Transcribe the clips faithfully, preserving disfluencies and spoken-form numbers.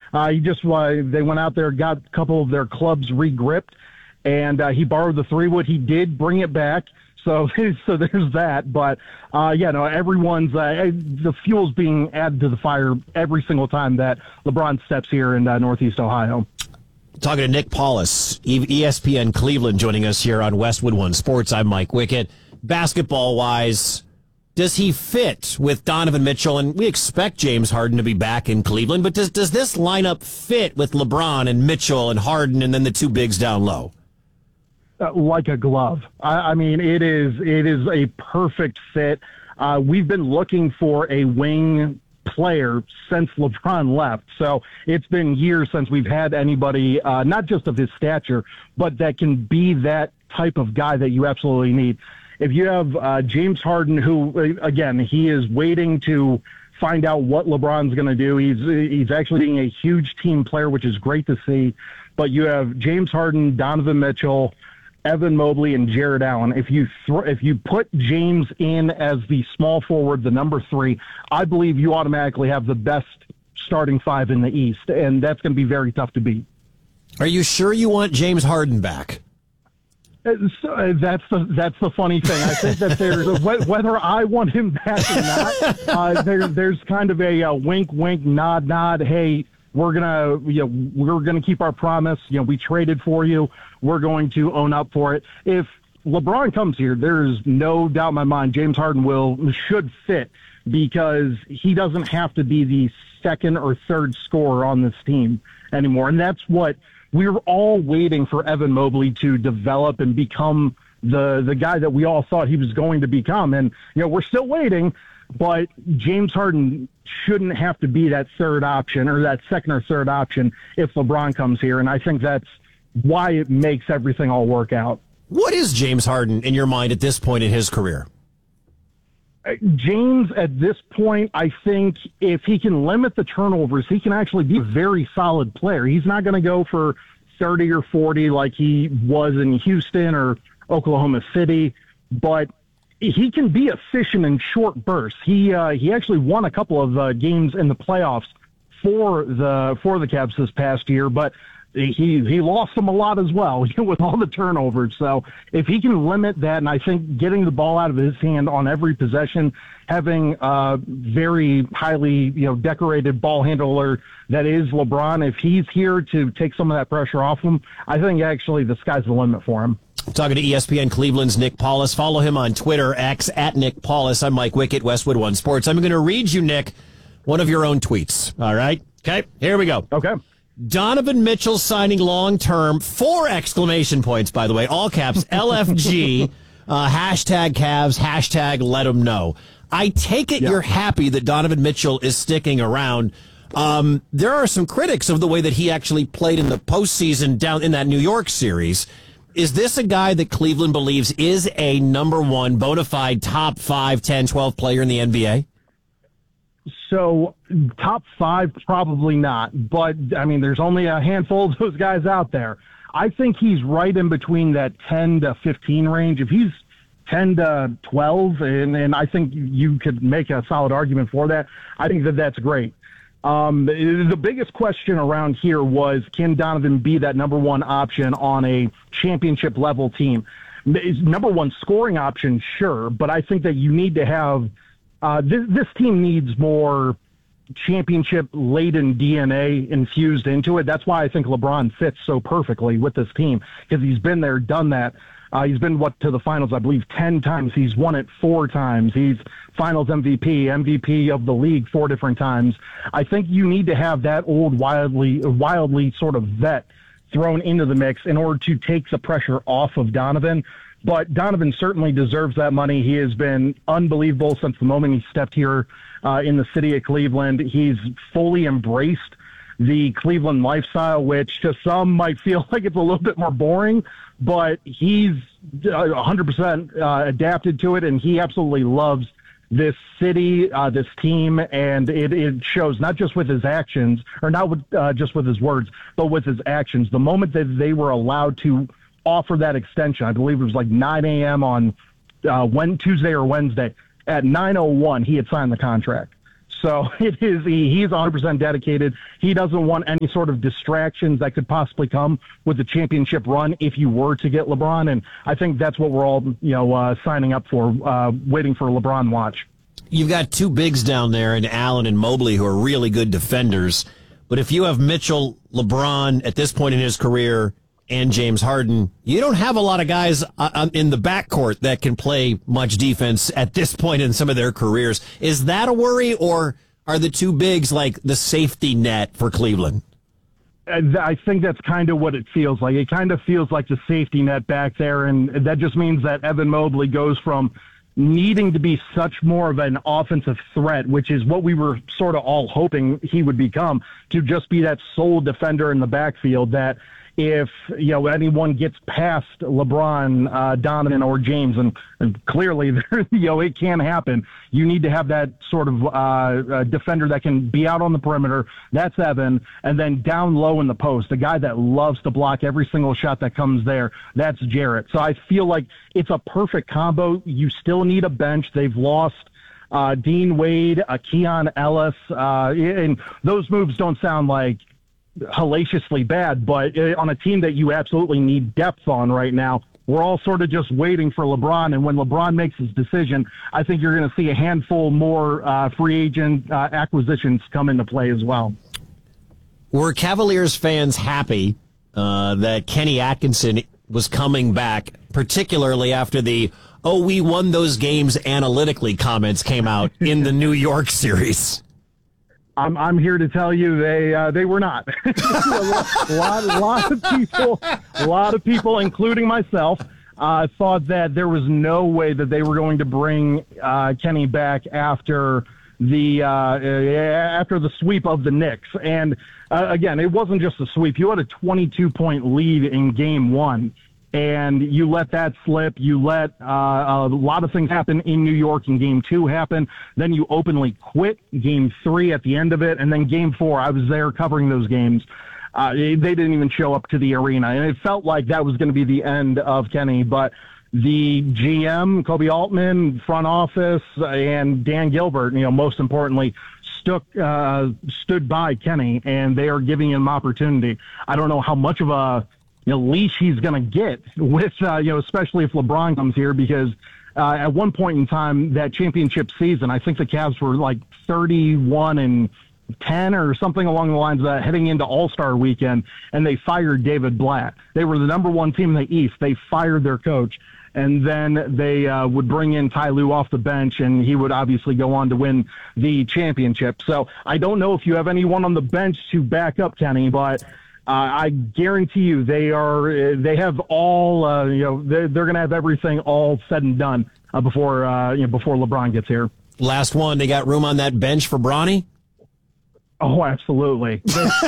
Uh, he just uh, they went out there, got a couple of their clubs re-gripped, and uh, he borrowed the three-wood. He did bring it back. So, so there's that. But, uh, yeah, no, everyone's uh, the fuel's being added to the fire every single time that LeBron steps here in uh, Northeast Ohio. Talking to Nick Paulus, E S P N Cleveland, joining us here on Westwood One Sports. I'm Mike Wickett. Basketball-wise, does he fit with Donovan Mitchell? And we expect James Harden to be back in Cleveland, but does does this lineup fit with LeBron and Mitchell and Harden and then the two bigs down low? Uh, like a glove. I, I mean, it is it is a perfect fit. Uh, we've been looking for a wing player since LeBron left, so it's been years since we've had anybody, uh, not just of his stature, but that can be that type of guy that you absolutely need. If you have uh, James Harden, who, again, he is waiting to find out what LeBron's going to do. He's he's actually being a huge team player, which is great to see. But you have James Harden, Donovan Mitchell, Evan Mobley, and Jared Allen. If you th- if you put James in as the small forward, the number three, I believe you automatically have the best starting five in the East, and that's going to be very tough to beat. Are you sure you want James Harden back? Uh, so, uh, that's the that's the funny thing. I think that there's a, whether I want him back or not. Uh, there there's kind of a, a wink, wink, nod, nod. Hey, we're gonna you know we're gonna keep our promise. You know, we traded for you. We're going to own up for it. If LeBron comes here, there's no doubt in my mind James Harden will should fit because he doesn't have to be the second or third scorer on this team anymore, and that's what. We were all waiting for Evan Mobley to develop and become the the guy that we all thought he was going to become. And, you know, we're still waiting, but James Harden shouldn't have to be that third option or that second or third option if LeBron comes here. And I think that's why it makes everything all work out. What is James Harden in your mind at this point in his career? James, at this point, I think if he can limit the turnovers, he can actually be a very solid player. He's not going to go for thirty or forty like he was in Houston or Oklahoma City, but he can be efficient in short bursts. He uh, he actually won a couple of uh, games in the playoffs for the for the Cavs this past year, but he he lost them a lot as well with all the turnovers. So if he can limit that, and I think getting the ball out of his hand on every possession, having a very highly you know decorated ball handler that is LeBron, if he's here to take some of that pressure off him, I think actually the sky's the limit for him. Talking to E S P N Cleveland's Nick Paulus. Follow him on Twitter, X, at Nick Paulus. I'm Mike Wickett, Westwood One Sports. I'm going to read you, Nick, one of your own tweets. All right? Okay, here we go. Okay. Donovan Mitchell signing long-term, four exclamation points, by the way, all caps, L F G, uh, hashtag Cavs, hashtag let them know. I take it yeah. you're happy that Donovan Mitchell is sticking around. Um, there are some critics of the way that he actually played in the postseason down in that New York series. Is this a guy that Cleveland believes is a number one, bona fide top five, ten, twelve player in the N B A? So top five, probably not. But, I mean, there's only a handful of those guys out there. I think he's right in between that ten to fifteen range. If he's ten to twelve, and, and I think you could make a solid argument for that, I think that that's great. Um, the biggest question around here was, can Donovan be that number one option on a championship-level team? Number one scoring option, sure, but I think that you need to have uh, – this, this team needs more championship-laden D N A infused into it. That's why I think LeBron fits so perfectly with this team, because he's been there, done that. Uh, he's been, what, to the finals, I believe, ten times. He's won it four times. He's finals M V P, M V P of the league four different times. I think you need to have that old, wildly, wildly sort of vet thrown into the mix in order to take the pressure off of Donovan. But Donovan certainly deserves that money. He has been unbelievable since the moment he stepped here uh, in the city of Cleveland. He's fully embraced the Cleveland lifestyle, which to some might feel like it's a little bit more boring, but he's one hundred percent uh, adapted to it, and he absolutely loves this city, uh, this team, and it, it shows not just with his actions, or not with, uh, just with his words, but with his actions. The moment that they were allowed to offer that extension, I believe it was like nine a.m. on uh, when, Tuesday or Wednesday, at nine oh one he had signed the contract. So it is he, he's one hundred percent dedicated. He doesn't want any sort of distractions that could possibly come with the championship run if you were to get LeBron. And I think that's what we're all, you know, uh, signing up for, uh, waiting for LeBron watch. You've got two bigs down there in Allen and Mobley who are really good defenders. But if you have Mitchell, LeBron at this point in his career, and James Harden, you don't have a lot of guys uh, in the backcourt that can play much defense at this point in some of their careers. Is that a worry, or are the two bigs like the safety net for Cleveland? I think that's kind of what it feels like. It kind of feels like the safety net back there, and that just means that Evan Mobley goes from needing to be such more of an offensive threat, which is what we were sort of all hoping he would become, to just be that sole defender in the backfield that if, you know, anyone gets past LeBron, uh, Donovan, or James, and, and clearly, you know, it can happen, you need to have that sort of uh, uh, defender that can be out on the perimeter. That's Evan. And then down low in the post, the guy that loves to block every single shot that comes there, that's Jarrett. So I feel like it's a perfect combo. You still need a bench. They've lost uh, Dean Wade, uh, Keon Ellis, uh, and those moves don't sound like hellaciously bad, but on a team that you absolutely need depth on right now, we're all sort of just waiting for LeBron. And when LeBron makes his decision, I think you're going to see a handful more uh, free agent uh, acquisitions come into play as well. Were Cavaliers fans happy uh, that Kenny Atkinson was coming back, particularly after the, oh, we won those games analytically comments came out in the New York series? I'm I'm here to tell you they uh, they were not. a lot, a lot of people, a lot of people, including myself, uh, thought that there was no way that they were going to bring uh, Kenny back after the uh, after the sweep of the Knicks. And uh, again, it wasn't just a sweep. You had a twenty-two point lead in game one, and you let that slip. You let uh, a lot of things happen in New York in game two happen. Then you openly quit game three at the end of it. And then game four, I was there covering those games. Uh, they didn't even show up to the arena. And it felt like that was going to be the end of Kenny. But the G M, Kobe Altman, front office, and Dan Gilbert, you know, most importantly, stuck, uh, stood by Kenny, and they are giving him opportunity. I don't know how much of a you know, leash he's going to get with, uh, you know, especially if LeBron comes here, because uh, at one point in time, that championship season, I think the Cavs were like thirty-one and ten or something along the lines of that heading into All-Star weekend, and they fired David Blatt. They were the number one team in the East. They fired their coach, and then they uh, would bring in Ty Lue off the bench, and he would obviously go on to win the championship. So I don't know if you have anyone on the bench to back up Kenny, but Uh, I guarantee you they are. They have all. Uh, you know, they're, they're going to have everything all said and done uh, before uh, you know before LeBron gets here. Last one. They got room on that bench for Bronny? Oh, absolutely.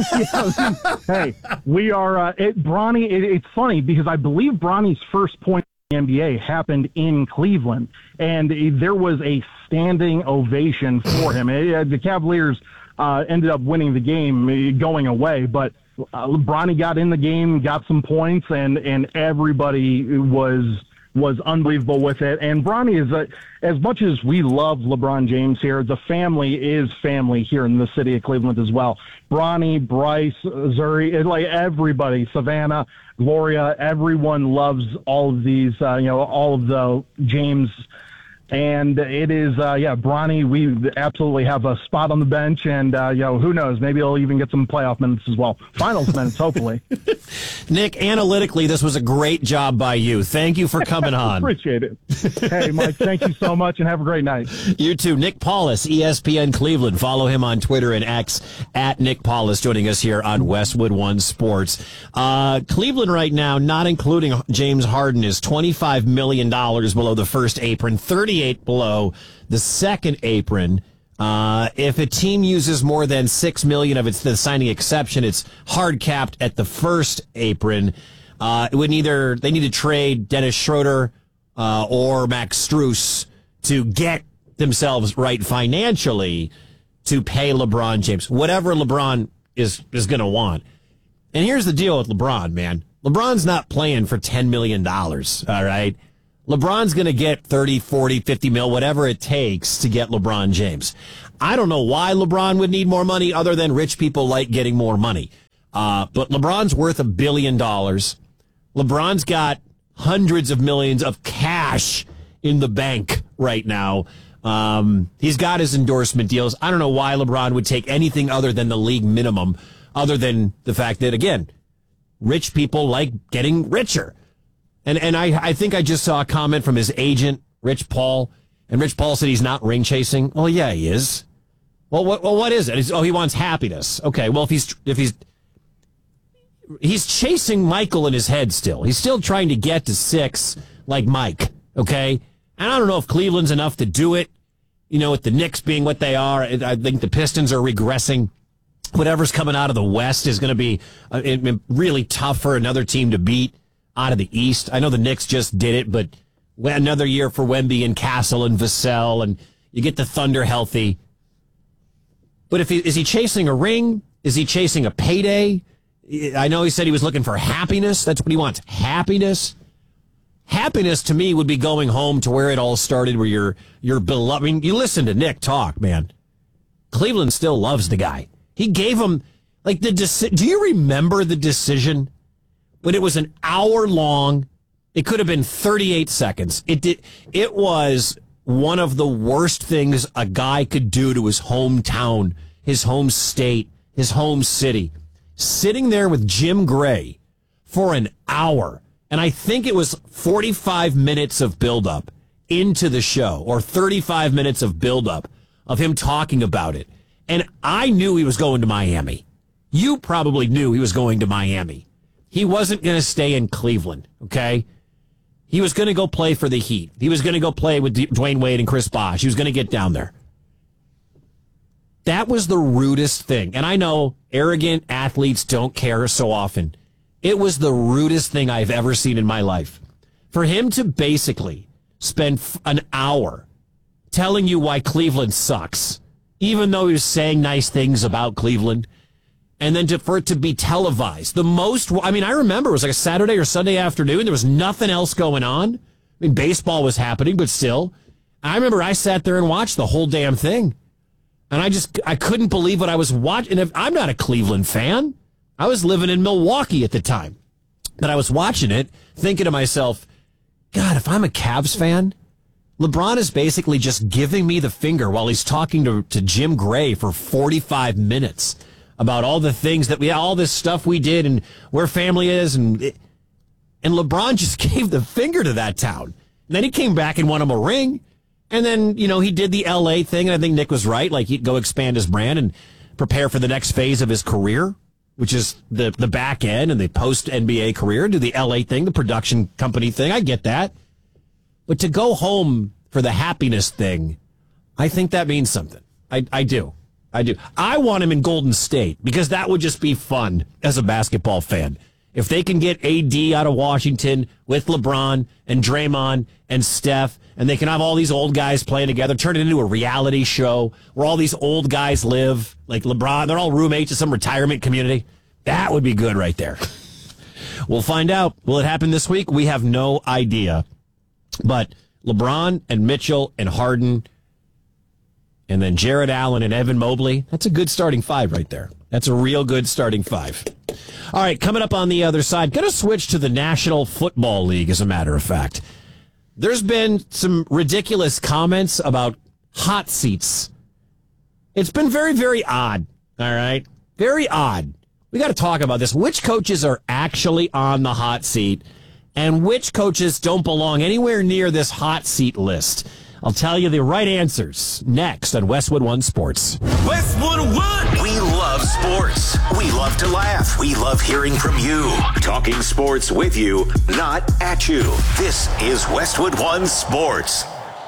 Hey, we are. Uh, it, Bronny. It, it's funny because I believe Bronny's first point in the N B A happened in Cleveland, and there was a standing ovation for him. It, the Cavaliers uh, ended up winning the game, going away, but. Uh, Bronny got in the game, got some points, and, and everybody was was unbelievable with it. And Bronny is, a, as much as we love LeBron James here, the family is family here in the city of Cleveland as well. Bronny, Bryce, Zuri, like everybody, Savannah, Gloria, everyone loves all of these, uh, you know, all of the James. And it is, uh, yeah, Bronny, we absolutely have a spot on the bench, and, uh, you know, who knows, maybe he'll even get some playoff minutes as well. Finals minutes, hopefully. Nick, analytically, this was a great job by you. Thank you for coming on. Appreciate it. Hey, Mike, thank you so much, and have a great night. You too. Nick Paulus, E S P N Cleveland. Follow him on Twitter and X, at Nick Paulus, joining us here on Westwood One Sports. Uh, Cleveland right now, not including James Harden, is twenty-five million dollars below the first apron, thirty below the second apron. Uh, if a team uses more than six million of its the signing exception, it's hard capped at the first apron. Uh, it would either they need to trade Dennis Schroeder uh, or Max Strus to get themselves right financially to pay LeBron James, whatever LeBron is is going to want. And here's the deal with LeBron, man. LeBron's not playing for ten million dollars. All right. LeBron's going to get thirty, forty, fifty mil, whatever it takes to get LeBron James. I don't know why LeBron would need more money other than rich people like getting more money. Uh, but LeBron's worth a billion dollars. LeBron's got hundreds of millions of cash in the bank right now. Um, he's got his endorsement deals. I don't know why LeBron would take anything other than the league minimum, other than the fact that, again, rich people like getting richer. And and I, I think I just saw a comment from his agent, Rich Paul, and Rich Paul said he's not ring chasing. Well, yeah, he is. Well, what well, what is it? It's, oh, he wants happiness. Okay, well, if he's if he's he's chasing Michael in his head still. He's still trying to get to six like Mike. Okay, and I don't know if Cleveland's enough to do it. You know, with the Knicks being what they are, I think the Pistons are regressing. Whatever's coming out of the West is going to be uh, really tough for another team to beat out of the East. I know the Knicks just did it, but another year for Wemby and Castle and Vassell, and you get the Thunder healthy. But if he, is he chasing a ring? Is he chasing a payday? I know he said he was looking for happiness. That's what he wants, happiness. Happiness to me would be going home to where it all started, where you're, you're beloved. I mean, you listen to Nick talk, man. Cleveland still loves the guy. He gave him, like, the deci- do you remember the decision when it was an hour long? It could have been thirty-eight seconds. It did. It was one of the worst things a guy could do to his hometown, his home state, his home city. Sitting there with Jim Gray for an hour. And I think it was forty-five minutes of buildup into the show, or thirty-five minutes of buildup of him talking about it. And I knew he was going to Miami. You probably knew he was going to Miami. He wasn't going to stay in Cleveland, okay? He was going to go play for the Heat. He was going to go play with Dwayne Wade and Chris Bosh. He was going to get down there. That was the rudest thing. And I know arrogant athletes don't care so often. It was the rudest thing I've ever seen in my life. For him to basically spend an hour telling you why Cleveland sucks, even though he was saying nice things about Cleveland, and then to, for it to be televised. The most, I mean, I remember it was like a Saturday or Sunday afternoon. There was nothing else going on. I mean, baseball was happening, but still. I remember I sat there and watched the whole damn thing. And I just, I couldn't believe what I was watching. And I'm not a Cleveland fan. I was living in Milwaukee at the time. But I was watching it, thinking to myself, God, if I'm a Cavs fan, LeBron is basically just giving me the finger while he's talking to, to Jim Gray for forty-five minutes about all the things that we, all this stuff we did and where family is. And it, and LeBron just gave the finger to that town. And then he came back and won him a ring. And then, you know, he did the L A thing. And I think Nick was right. Like, he'd go expand his brand and prepare for the next phase of his career, which is the, the back end and the post-N B A career. Do the L A thing, the production company thing. I get that. But to go home for the happiness thing, I think that means something. I, I do. I do. I want him in Golden State because that would just be fun as a basketball fan. If they can get A D out of Washington with LeBron and Draymond and Steph, and they can have all these old guys playing together, turn it into a reality show where all these old guys live, like LeBron, they're all roommates at some retirement community. That would be good right there. We'll find out. Will it happen this week? We have no idea. But LeBron and Mitchell and Harden and then Jared Allen and Evan Mobley, that's a good starting five right there. That's a real good starting five. All right, coming up on the other side, going to switch to the National Football League, as a matter of fact. There's been some ridiculous comments about hot seats. It's been very, very odd, all right? Very odd. We got to talk about this. Which coaches are actually on the hot seat and which coaches don't belong anywhere near this hot seat list? I'll tell you the right answers next on Westwood One Sports. Westwood One! We love sports. We love to laugh. We love hearing from you. Talking sports with you, not at you. This is Westwood One Sports.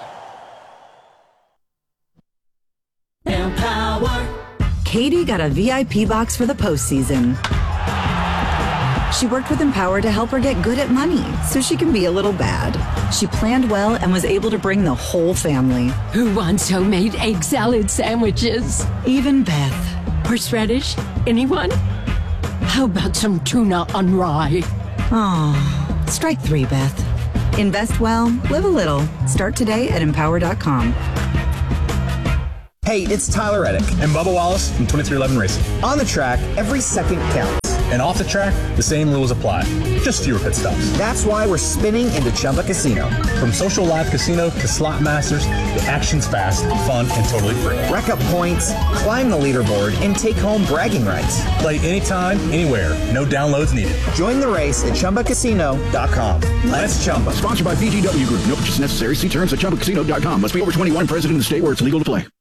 Empower. Katie got a V I P box for the postseason. She worked with Empower to help her get good at money so she can be a little bad. She planned well and was able to bring the whole family. Who wants homemade egg salad sandwiches? Even Beth. Horseradish? Anyone? How about some tuna on rye? Oh, strike three, Beth. Invest well, live a little. Start today at empower dot com. Hey, it's Tyler Reddick. And Bubba Wallace from twenty-three eleven Racing. On the track, every second counts. And off the track, the same rules apply. Just fewer pit stops. That's why we're spinning into Chumba Casino. From social live casino to slot masters, the action's fast, fun, and totally free. Rack up points, climb the leaderboard, and take home bragging rights. Play anytime, anywhere. No downloads needed. Join the race at Chumba Casino dot com. Let's Chumba. Sponsored by B G W Group. No purchase necessary. See terms at Chumba Casino dot com. Must be over twenty-one, present in the state where it's legal to play.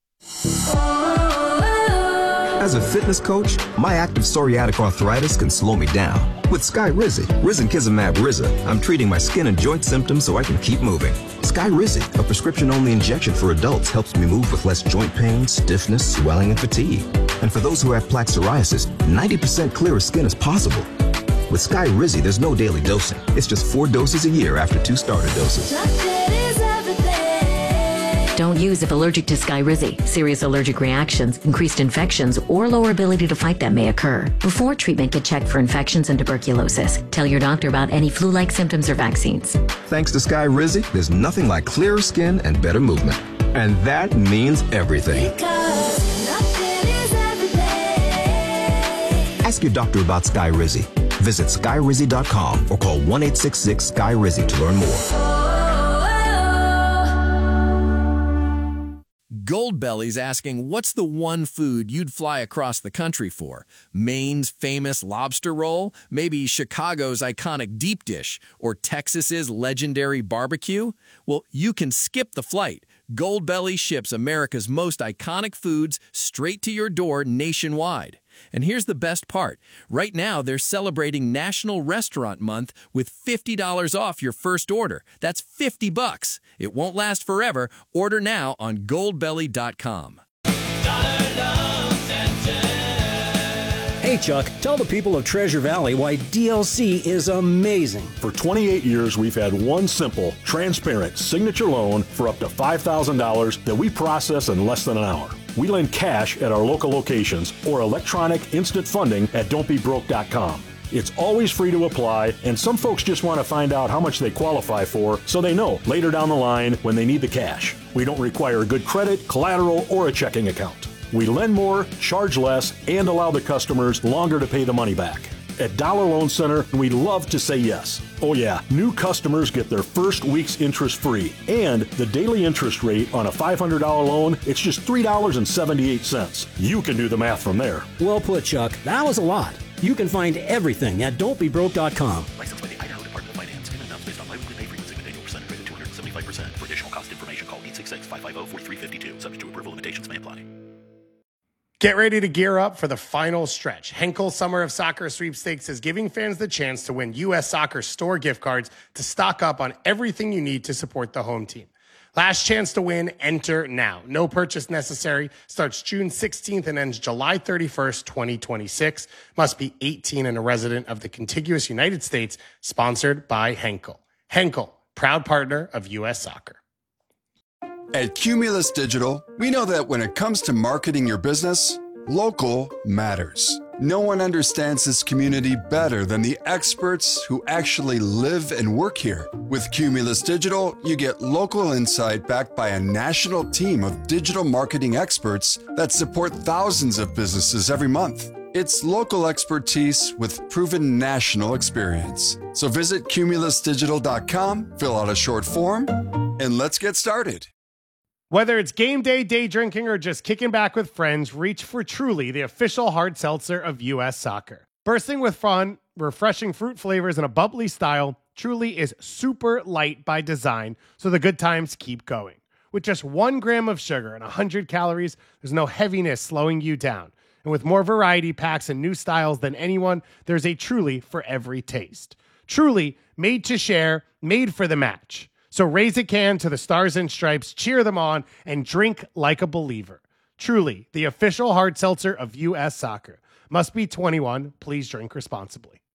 As a fitness coach, my active psoriatic arthritis can slow me down. With Skyrizi, Risankizumab Riza, I'm treating my skin and joint symptoms so I can keep moving. Skyrizi, a prescription-only injection for adults, helps me move with less joint pain, stiffness, swelling, and fatigue. And for those who have plaque psoriasis, ninety percent clearer skin is possible. With Skyrizi, there's no daily dosing. It's just four doses a year after two starter doses. Don't use if allergic to Skyrizi. Serious allergic reactions, increased infections, or lower ability to fight them may occur. Before treatment, get checked for infections and tuberculosis. Tell your doctor about any flu-like symptoms or vaccines. Thanks to Skyrizi, there's nothing like clearer skin and better movement. And that means everything. Ask your doctor about Skyrizi. Visit Skyrizi dot com or call one eight six six Sky Rizi to learn more. Goldbelly's asking, what's the one food you'd fly across the country for? Maine's famous lobster roll? Maybe Chicago's iconic deep dish? Or Texas's legendary barbecue? Well, you can skip the flight. Goldbelly ships America's most iconic foods straight to your door nationwide. And here's the best part. Right now, they're celebrating National Restaurant Month with fifty dollars off your first order. That's fifty bucks. It won't last forever. Order now on goldbelly dot com. Hey, Chuck, tell the people of Treasure Valley why D L C is amazing. For twenty-eight years, we've had one simple, transparent signature loan for up to five thousand dollars that we process in less than an hour. We lend cash at our local locations or electronic instant funding at don't be broke dot com. It's always free to apply, and some folks just want to find out how much they qualify for so they know later down the line when they need the cash. We don't require good credit, collateral, or a checking account. We lend more, charge less, and allow the customers longer to pay the money back. At Dollar Loan Center, we love to say yes. Oh yeah, new customers get their first week's interest free. And the daily interest rate on a five hundred dollars loan, it's just three dollars and seventy-eight cents. You can do the math from there. Well put, Chuck. That was a lot. You can find everything at don't be broke dot com. Licensed by the Idaho Department of Finance. Payment amounts based on biweekly pay frequency with annual percent rate of two hundred seventy-five percent. For additional cost information, call eight six six, five five zero, four three five two. Subject to approval, limitations may apply. Get ready to gear up for the final stretch. Henkel Summer of Soccer Sweepstakes is giving fans the chance to win U S Soccer store gift cards to stock up on everything you need to support the home team. Last chance to win, enter now. No purchase necessary. Starts June sixteenth and ends July thirty-first, twenty twenty-six. Must be eighteen and a resident of the contiguous United States. Sponsored by Henkel. Henkel, proud partner of U S Soccer. At Cumulus Digital, we know that when it comes to marketing your business, local matters. No one understands this community better than the experts who actually live and work here. With Cumulus Digital, you get local insight backed by a national team of digital marketing experts that support thousands of businesses every month. It's local expertise with proven national experience. So visit cumulus digital dot com, fill out a short form, and let's get started. Whether it's game day, day drinking, or just kicking back with friends, reach for Truly, the official hard seltzer of U S Soccer. Bursting with fun, refreshing fruit flavors, and a bubbly style, Truly is super light by design, so the good times keep going. With just one gram of sugar and one hundred calories, there's no heaviness slowing you down. And with more variety packs and new styles than anyone, there's a Truly for every taste. Truly, made to share, made for the match. So raise a can to the Stars and Stripes, cheer them on, and drink like a believer. Truly, the official hard seltzer of U S Soccer. Must be twenty-one. Please drink responsibly.